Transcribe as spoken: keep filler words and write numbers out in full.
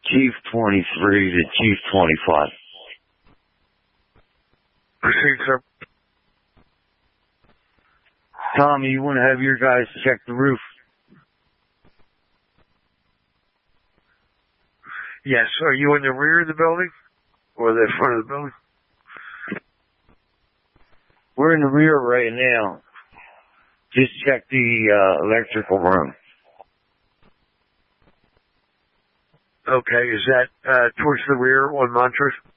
Chief twenty-three to Chief twenty-five. Proceed, sir. Tommy, you want to have your guys check the roof? Yes. Are you in the rear of the building or the front of the building? We're in the rear right now. Just check the uh, electrical room. Okay. Is that uh, towards the rear on Montrose?